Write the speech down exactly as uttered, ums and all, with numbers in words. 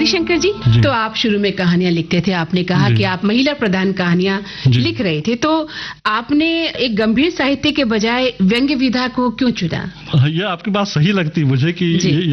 हरिशंकर जी, जी। तो आप शुरू में कहानियां लिखते थे, आपने कहा कि आप महिला प्रधान कहानियां लिख रहे थे, तो आपने एक गंभीर साहित्य के बजाय व्यंग्य विधा को क्यों चुना? ये आपकी बात सही लगती मुझे कि ये